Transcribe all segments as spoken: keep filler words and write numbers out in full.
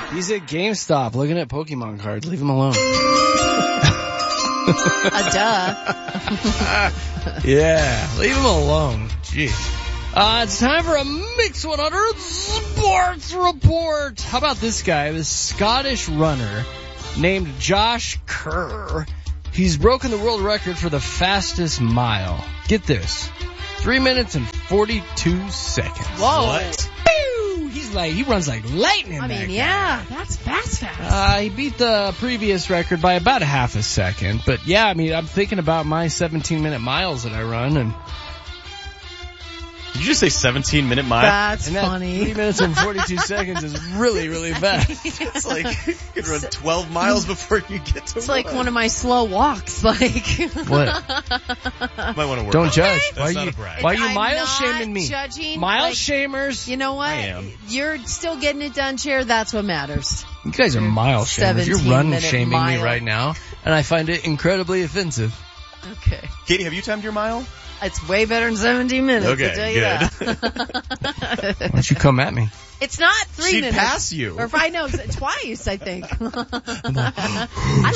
He's at GameStop looking at Pokemon cards. Leave him alone. A duh. Yeah, leave him alone. Jeez. Uh, it's time for a Mix one hundred Sports Report. How about this guy? This Scottish runner named Josh Kerr. He's broken the world record for the fastest mile. Get this. Three minutes and forty-two seconds. Whoa. What? He's like, he runs like lightning. I mean, back yeah, there. that's fast, fast. Uh, he beat the previous record by about a half a second. But yeah, I mean, I'm thinking about my seventeen minute miles that I run, and did you just say seventeen minute mile? That's and that funny. three minutes and forty-two seconds is really, really fast. It's like you could run twelve miles before you get to It's like one of my slow walks. Like What? Might want to work. Don't on judge. that. Why That's are not you, a brag. why are you I'm mile not shaming me? judging, Mile like, shamers? You know what? I am. You're still getting it done, Chair. That's what matters. You guys are mile shamers. You're seventeen run minute shaming mile. me right now, and I find it incredibly offensive. Okay. Katie, have you timed your mile? It's way better than seventeen minutes. Okay, I'll tell you good. that. Why don't you come at me? It's not three She'd minutes. pass you. Or if I know twice, I think. I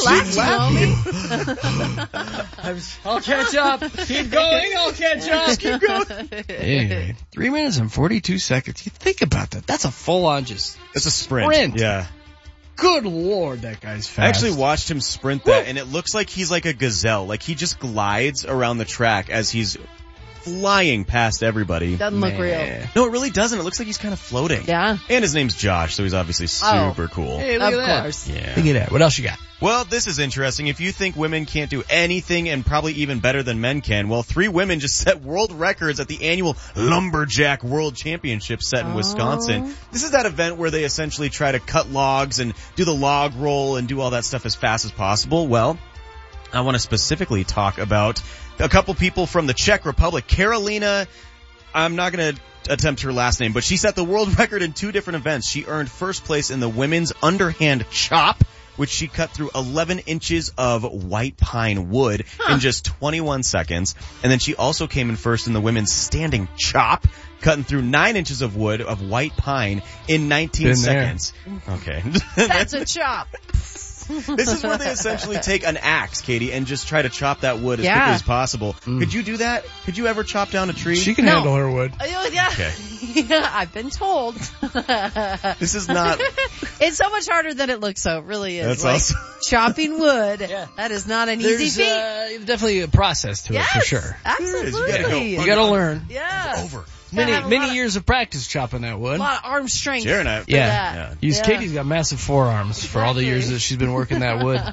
laughed, you know me. I'll catch up. Keep going. I'll catch up. Keep going. Anyway, three minutes and forty-two seconds. You think about that. That's a full-on just It's a sprint. sprint. Yeah. Good Lord, that guy's fast. I actually watched him sprint that, and it looks like he's like a gazelle. Like he just glides around the track as he's flying past everybody. Doesn't look real. Man. No, it really doesn't. It looks like he's kind of floating. Yeah. And his name's Josh, so he's obviously Oh. super cool. Hey, look Of at that. course. Yeah. Look at that. What else you got? Well, this is interesting. If you think women can't do anything and probably even better than men can, well, three women just set world records at the annual Lumberjack World Championship set in Oh. Wisconsin. This is that event where they essentially try to cut logs and do the log roll and do all that stuff as fast as possible. Well, I want to specifically talk about a couple people from the Czech Republic. Karolina, I'm not going to attempt her last name, but she set the world record in two different events. She earned first place in the women's underhand chop, which she cut through eleven inches of white pine wood Huh. in just twenty-one seconds. And then she also came in first in the women's standing chop, cutting through nine inches of wood of white pine in nineteen Been there. seconds. Okay. That's a chop. This is where they essentially take an axe, Katie, and just try to chop that wood as Yeah. quickly as possible. Mm. Could you do that? Could you ever chop down a tree? She can No. handle her wood. Oh, yeah. Okay. Yeah, I've been told. This is not... It's so much harder than it looks, though. It really is. That's like, awesome. chopping wood, Yeah. that is not an There's easy feat. uh, definitely a process to yes, it for sure. absolutely. You gotta go. You gotta learn. Yeah. Over. Gotta Many have a lot many of- years of practice chopping that A wood. lot of arm strength. Jared and I... for Yeah. that. Yeah. Use Yeah. Katie's got massive forearms for all the years Exactly. that she's been working that wood.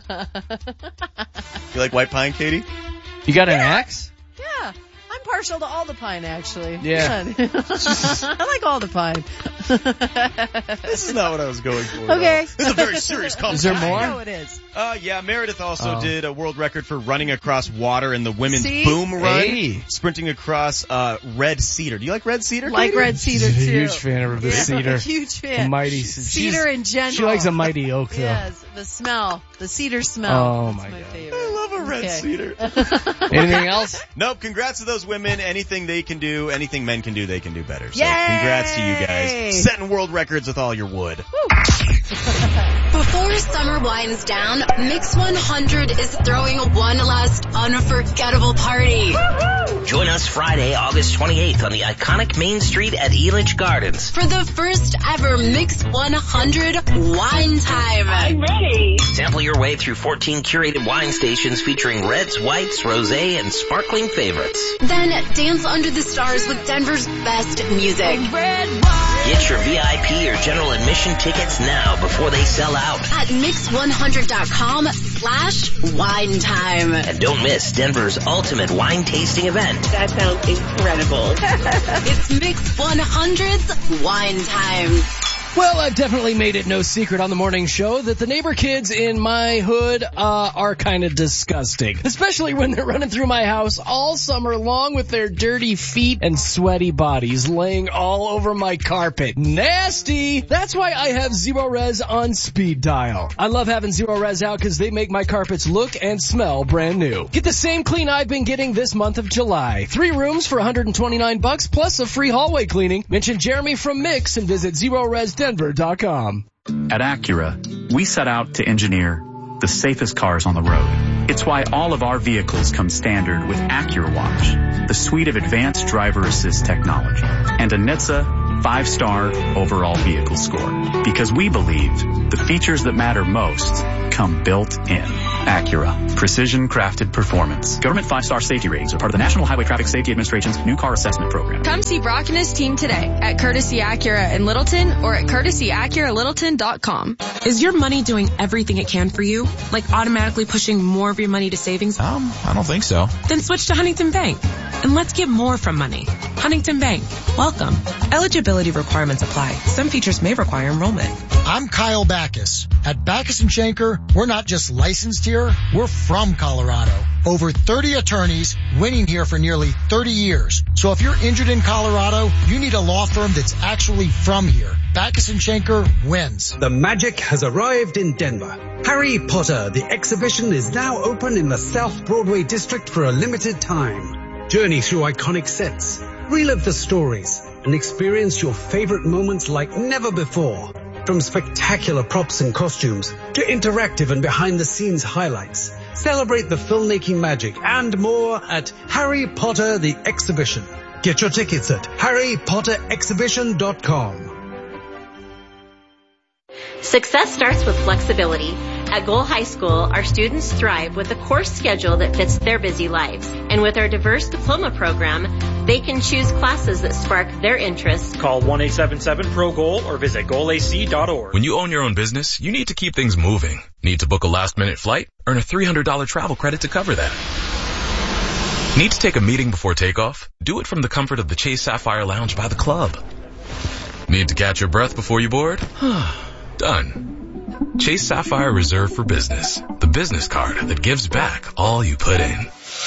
You like white pine, Katie? You got an axe? Yeah. I'm partial to all the pine, actually. Yeah. I like all the pine. This is not what I was going for. Okay. though. This is a very serious Is there conversation. more? I know it is. Uh, yeah, Meredith also Oh. did a world record for running across water in the women's See? boom run, Hey. sprinting across uh, red cedar. Do you like red cedar? Like Katie? red cedar, She's a too. huge fan of the Yeah, cedar. Huge The fan. mighty Cedar in general. She likes a mighty oak though. Yes, the smell. The cedar smell. Oh, That's my my God. favorite. I love a red Okay. cedar. Anything else? Nope. Congrats to those women. Anything they can do, anything men can do, they can do better. So Yay! congrats to you guys. Setting world records with all your wood. Before summer winds down, Mix one hundred is throwing one last unforgettable party. Join us Friday, August twenty-eighth on the iconic Main Street at Elitch Gardens. For the first ever Mix one hundred Wine Time. I'm ready. Sample your way through fourteen curated wine stations featuring reds, whites, rosé, and sparkling favorites. Then dance under the stars with Denver's best music. Get your V I P or general admission tickets now before they sell out. At mix one hundred dot com slash wine time. And don't miss Denver's ultimate wine tasting event. That sounds incredible. It's Mix one hundred's Wine Time. Well, I've definitely made it no secret on the morning show that the neighbor kids in my hood uh, are kind of disgusting. Especially when they're running through my house all summer long with their dirty feet and sweaty bodies laying all over my carpet. Nasty! That's why I have Zero Res on speed dial. I love having Zero Res out because they make my carpets look and smell brand new. Get the same clean I've been getting this month of July. Three rooms for one hundred twenty-nine bucks plus a free hallway cleaning. Mention Jeremy from Mix and visit zero res denver dot com. At Acura, we set out to engineer the safest cars on the road. It's why all of our vehicles come standard with Acura Watch, the suite of advanced driver assist technology, and a N H T S A five-star overall vehicle score. Because we believe the features that matter most come built in. Acura, precision crafted performance. Government five-star safety ratings are part of the National Highway Traffic Safety Administration's new car assessment program. Come see Brock and his team today at Courtesy Acura in Littleton or at courtesy acura littleton dot com. Is your money doing everything it can for you? Like automatically pushing more of your money to savings? Um, I don't think so. Then switch to Huntington Bank. And let's get more from money. Huntington Bank. Welcome. Eligibility requirements apply. Some features may require enrollment. I'm Kyle Backus. At Backus and Schenker, we're not just licensed here, we're from Colorado. Over thirty attorneys winning here for nearly thirty years. So if you're injured in Colorado, you need a law firm that's actually from here. Backus and Schenker wins. The magic has arrived in Denver. Harry Potter, the exhibition, is now open in the South Broadway district for a limited time. Journey through iconic sets, relive the stories, and experience your favorite moments like never before. From spectacular props and costumes to interactive and behind-the-scenes highlights. Celebrate the filmmaking magic and more at Harry Potter the Exhibition. Get your tickets at harry potter exhibition dot com. Success starts with flexibility. At Goal High School, our students thrive with a course schedule that fits their busy lives. And with our diverse diploma program, they can choose classes that spark their interests. Call one eight seven seven P R O Goal or visit goal a c dot org. When you own your own business, you need to keep things moving. Need to book a last-minute flight? Earn a three hundred dollars travel credit to cover that. Need to take a meeting before takeoff? Do it from the comfort of the Chase Sapphire Lounge by the club. Need to catch your breath before you board? Done. Chase Sapphire Reserve for Business, the business card that gives back all you put in.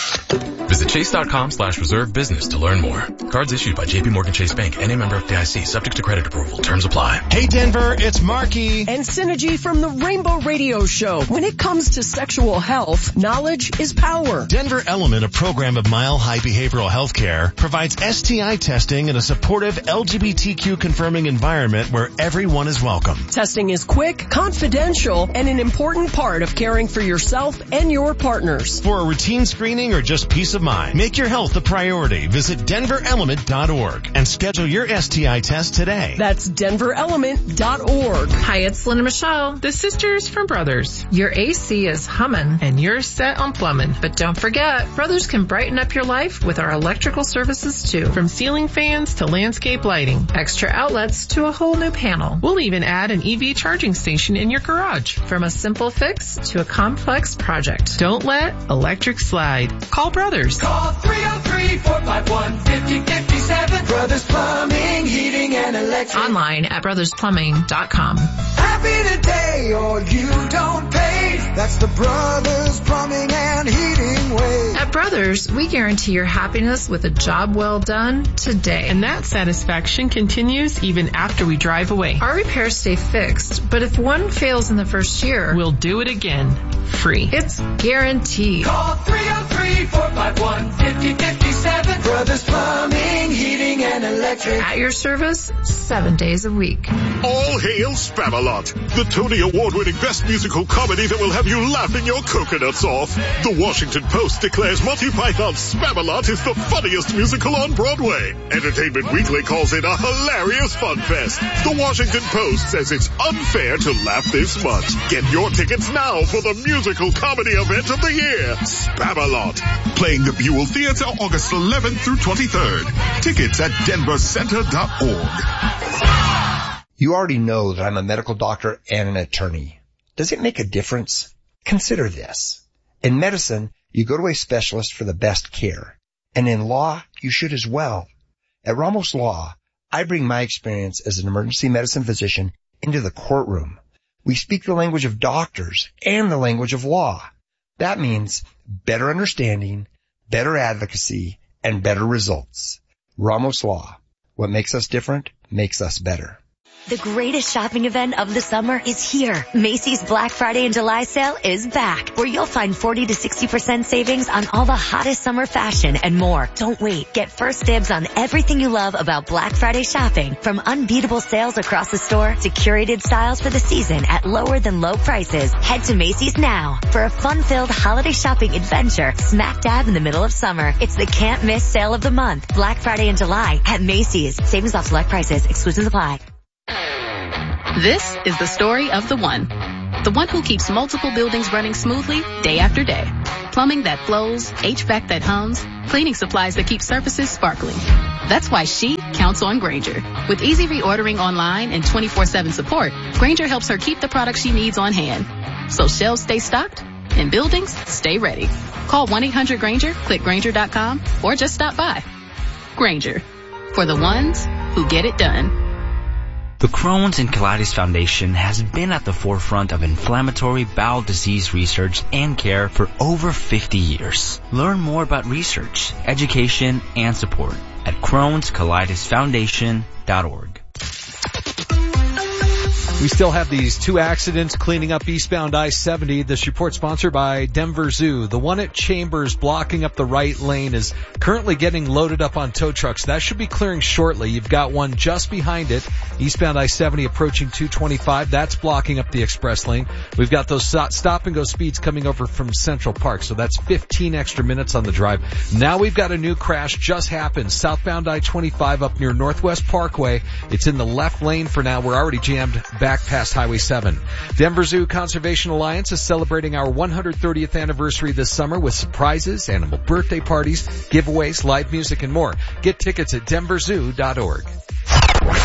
Visit chase.com slash reserve business to learn more. Cards issued by J P Morgan Chase Bank, N A member F D I C, subject to credit approval. Terms apply. Hey Denver, it's Marky. And Synergy from the Rainbow Radio Show. When it comes to sexual health, knowledge is power. Denver Element, a program of Mile High Behavioral Health Care, provides S T I testing in a supportive L G B T Q confirming environment where everyone is welcome. Testing is quick, confidential, and an important part of caring for yourself and your partners. For a routine screening or just peace of mind, make your health a priority. Visit denver element dot org and schedule your S T I test today. That's denver element dot org. Hi, it's Lynn and Michelle, the sisters from Brothers. Your A C is humming and you're set on plumbing. But don't forget, Brothers can brighten up your life with our electrical services too. From ceiling fans to landscape lighting, extra outlets to a whole new panel. We'll even add an E V charging station in your garage. From a simple fix to a complex project. Don't let electric slide. Call Brothers. Call three oh three, four five one, five oh five seven. Brothers Plumbing, Heating and Electric. Online at brothers plumbing dot com. Happy today or you don't pay. That's the Brothers Plumbing and Heating way. At Brothers, we guarantee your happiness with a job well done today. And that satisfaction continues even after we drive away. Our repairs stay fixed, but if one fails in the first year, we'll do it again. Free. It's guaranteed. Call three oh three, four five one, five oh five seven. Brothers Plumbing, Heating and Electric. At your service, seven days a week. All hail Spamalot, the Tony Award-winning best musical comedy that will have you laughing your coconuts off. The Washington Post declares Monty Python's Spamalot is the funniest musical on Broadway. Entertainment Weekly calls it a hilarious fun fest. The Washington Post says it's unfair to laugh this much. Get your tickets now for the musical comedy event of the year, Spamalot. Playing the Buell Theater August eleventh through twenty-third. Tickets at denver center dot org. You already know that I'm a medical doctor and an attorney. Does it make a difference? Consider this. In medicine, you go to a specialist for the best care. And in law, you should as well. At Ramos Law, I bring my experience as an emergency medicine physician into the courtroom. We speak the language of doctors and the language of law. That means better understanding, better advocacy, and better results. Ramos Law. What makes us different makes us better. The greatest shopping event of the summer is here. Macy's Black Friday and July sale is back, where you'll find forty to sixty percent savings on all the hottest summer fashion and more. Don't wait. Get first dibs on everything you love about Black Friday shopping, from unbeatable sales across the store to curated styles for the season at lower than low prices. Head to Macy's now for a fun-filled holiday shopping adventure smack dab in the middle of summer. It's the can't miss sale of the month. Black Friday and July at Macy's. Savings off select prices. Exclusions apply. This is the story of the one. The one who keeps multiple buildings running smoothly day after day. Plumbing that flows, H V A C that hums, cleaning supplies that keep surfaces sparkling. That's why she counts on Grainger. With easy reordering online and twenty-four seven support, Grainger helps her keep the products she needs on hand. So shelves stay stocked and buildings stay ready. Call one eight hundred Grainger, click Grainger dot com, or just stop by. Grainger, for the ones who get it done. The Crohn's and Colitis Foundation has been at the forefront of inflammatory bowel disease research and care for over fifty years. Learn more about research, education, and support at Crohn's Colitis Foundation dot org. We still have these two accidents cleaning up eastbound I seventy. This report sponsored by Denver Zoo. The one at Chambers blocking up the right lane is currently getting loaded up on tow trucks. That should be clearing shortly. You've got one just behind it, eastbound I seventy approaching two twenty-five. That's blocking up the express lane. We've got those stop and go speeds coming over from Central Park, so that's fifteen extra minutes on the drive. Now we've got a new crash just happened. Southbound I twenty-five up near Northwest Parkway. It's in the left lane for now. We're already jammed back past Highway seven. Denver Zoo Conservation Alliance is celebrating our one hundred thirtieth anniversary this summer with surprises, animal birthday parties, giveaways, live music, and more. Get tickets at denver zoo dot org.